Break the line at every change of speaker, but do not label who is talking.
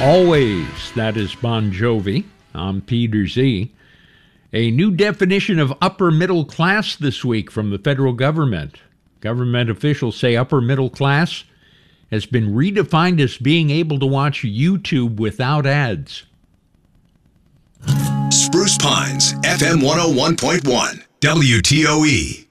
Always, that is Bon Jovi. I'm Peter Z. A new definition of upper middle class this week from the federal government. Government officials say upper middle class has been redefined as being able to watch YouTube without ads.
Spruce Pines, FM 101.1, WTOE.